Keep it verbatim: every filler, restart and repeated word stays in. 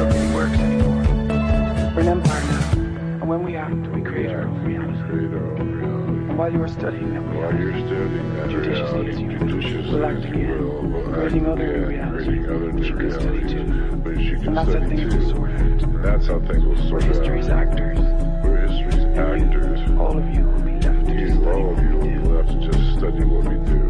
world really works anymore. We're an empire now, and when we act, we create our own reality. Create our own reality. And while you are studying that While reality, you're studying that judiciously reality, as you judiciously will act as you again, will, will act creating other new again, realities, creating other which you new can study realities, too. which you can And that's how study things will too. sort out. That's how things will sort We're out. history's actors. We're history's And actors. you, all of you, will be left to just You, study all what of you, we do. will have to just study what we do.